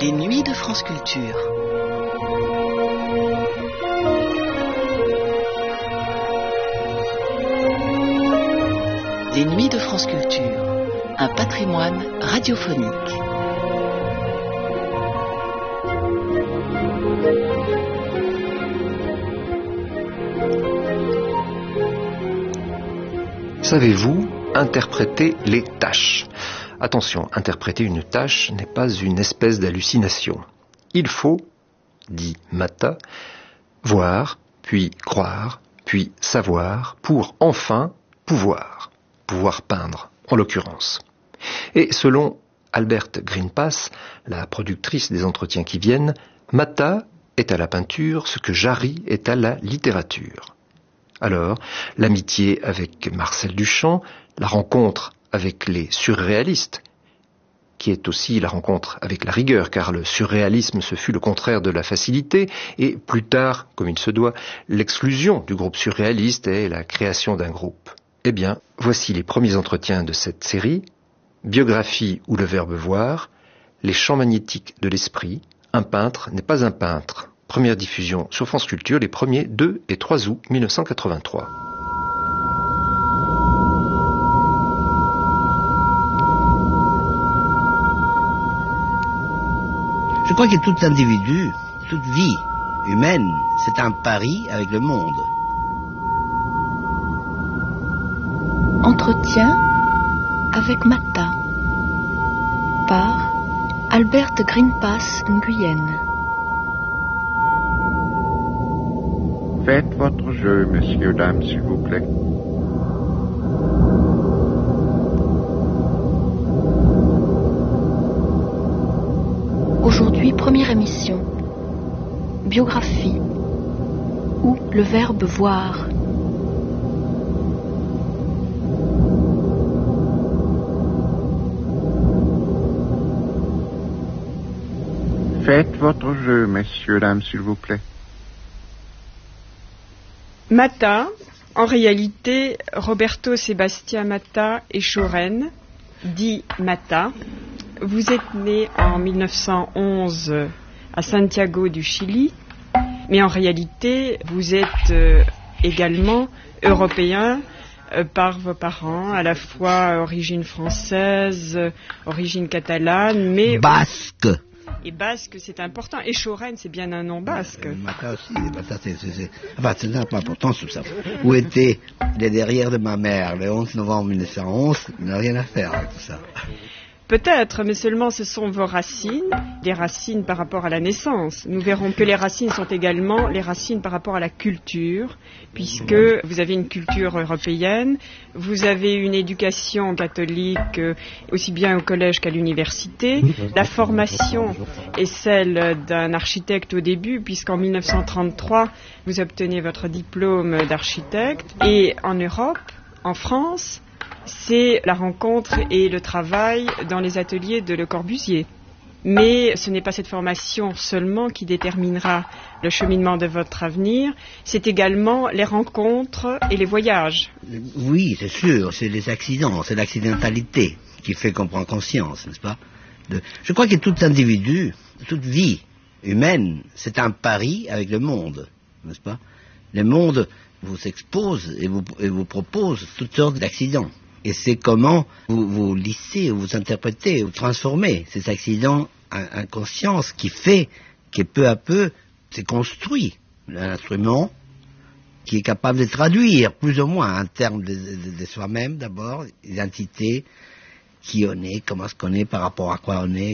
Les nuits de France Culture. Les nuits de France Culture, un patrimoine radiophonique. Savez-vous interpréter les tâches ? Attention, interpréter une tâche n'est pas une espèce d'hallucination. Il faut, dit Matta, voir, puis croire, puis savoir, pour enfin pouvoir peindre, en l'occurrence. Et selon Alberte Greenpass, la productrice des entretiens qui viennent, Matta est à la peinture ce que Jarry est à la littérature. Alors, l'amitié avec Marcel Duchamp, la rencontre avec les surréalistes, qui est aussi la rencontre avec la rigueur, car le surréalisme ce fut le contraire de la facilité, et plus tard, comme il se doit, l'exclusion du groupe surréaliste et la création d'un groupe. Eh bien, voici les premiers entretiens de cette série, biographie ou le verbe voir, les champs magnétiques de l'esprit, un peintre n'est pas un peintre. Première diffusion sur France Culture les 1er, 2 et 3 août 1983. Je crois que tout individu, toute vie humaine, c'est un pari avec le monde. Entretien avec Matta par Alberte Greenpass Nguyen. Faites votre jeu, messieurs, dames, s'il vous plaît. Aujourd'hui, première émission. Biographie ou le verbe voir. Faites votre jeu, messieurs, dames, s'il vous plaît. Matta, en réalité, Roberto Sébastien Matta et Schoren, dit Matta. Vous êtes né en 1911 à Santiago du Chili, mais en réalité, vous êtes également européen par vos parents, à la fois origine française, origine catalane, mais... Basque. Et basque, c'est important. Et Schoren, c'est bien un nom basque. Matta aussi, Matta, c'est pas important tout ça. Où étaient les derrières de ma mère le 11 novembre 1911, il n'a rien à faire avec tout ça. Peut-être, mais seulement ce sont vos racines, des racines par rapport à la naissance. Nous verrons que les racines sont également les racines par rapport à la culture, puisque vous avez une culture européenne, vous avez une éducation catholique aussi bien au collège qu'à l'université. La formation est celle d'un architecte au début, puisqu'en 1933, vous obtenez votre diplôme d'architecte. Et en Europe, en France, c'est la rencontre et le travail dans les ateliers de Le Corbusier. Mais ce n'est pas cette formation seulement qui déterminera le cheminement de votre avenir, c'est également les rencontres et les voyages. Oui, c'est sûr, c'est les accidents, c'est l'accidentalité qui fait qu'on prend conscience, n'est-ce pas ? Je crois que tout individu, toute vie humaine, c'est un pari avec le monde, n'est-ce pas ? Le monde vous expose et vous propose toutes sortes d'accidents. Et c'est comment vous lissez, vous interprétez, vous transformez ces accidents en conscience qui fait que peu à peu, c'est construit un instrument qui est capable de traduire plus ou moins en termes de soi-même d'abord, identité, qui on est, comment on se connaît par rapport à quoi on est,